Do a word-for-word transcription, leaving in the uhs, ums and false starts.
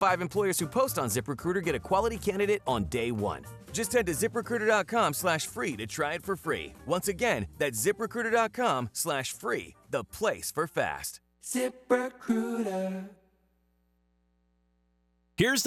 Five employers who post on ZipRecruiter get a quality candidate on day one. Just head to ZipRecruiter.com slash free to try it for free. Once again, that's ZipRecruiter.com slash free, the place for fast. ZipRecruiter. Here's the